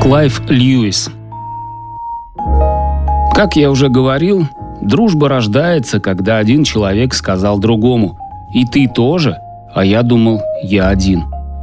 Клайв Льюис. Как я уже говорил, дружба рождается, когда один человек сказал другому: «И ты тоже», а я думал, я один.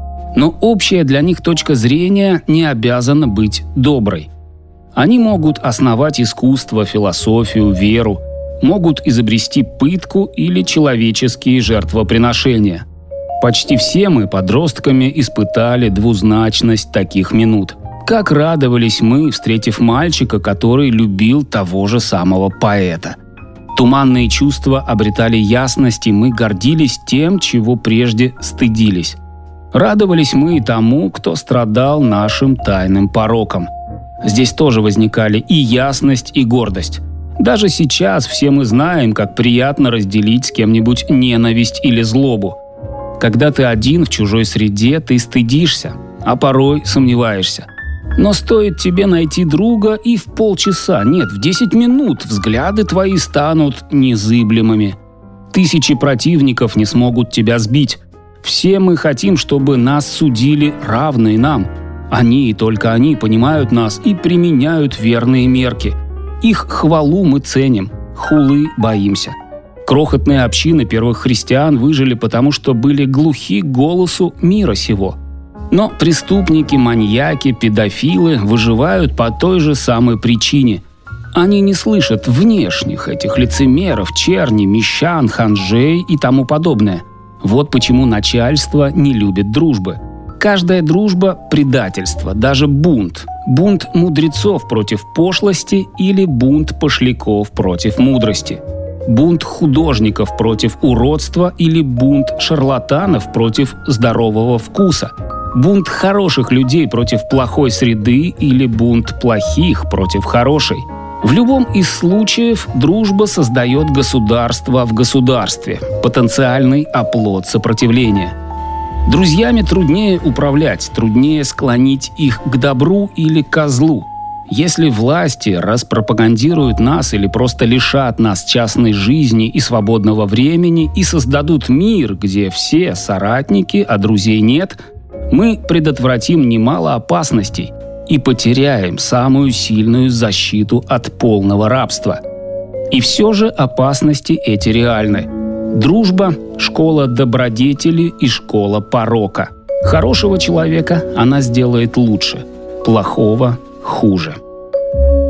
Но общая для них точка зрения не обязана быть доброй. Они могут основать искусство, философию, веру, могут изобрести пытку или человеческие жертвоприношения. Почти все мы подростками испытали двузначность таких минут. Как радовались мы, встретив мальчика, который любил того же самого поэта. Туманные чувства обретали ясность, и мы гордились тем, чего прежде стыдились. Радовались мы и тому, кто страдал нашим тайным пороком. Здесь тоже возникали и ясность, и гордость. Даже сейчас все мы знаем, как приятно разделить с кем-нибудь ненависть или злобу. Когда ты один в чужой среде, ты стыдишься, а порой сомневаешься. Но стоит тебе найти друга, и в полчаса, нет, в 10 минут взгляды твои станут незыблемыми. Тысячи противников не смогут тебя сбить. Все мы хотим, чтобы нас судили равные нам. Они и только они понимают нас и применяют верные мерки. Их хвалу мы ценим, хулы боимся. Крохотные общины первых христиан выжили потому, что были глухи к голосу мира сего. Но преступники, маньяки, педофилы выживают по той же самой причине. Они не слышат внешних этих лицемеров, черни, мещан, ханжей и тому подобное. Вот почему начальство не любит дружбы. Каждая дружба – предательство, даже бунт. Бунт мудрецов против пошлости или бунт пошляков против мудрости. Бунт художников против уродства или бунт шарлатанов против здорового вкуса. Бунт хороших людей против плохой среды или бунт плохих против хорошей. В любом из случаев дружба создает государство в государстве, потенциальный оплот сопротивления. Друзьями труднее управлять, труднее склонить их к добру или к злу. Если власти распропагандируют нас или просто лишат нас частной жизни и свободного времени и создадут мир, где все соратники, а друзей нет, мы предотвратим немало опасностей и потеряем самую сильную защиту от полного рабства. И все же опасности эти реальны. Дружба – школа добродетели и школа порока. Хорошего человека она сделает лучше, плохого – хуже.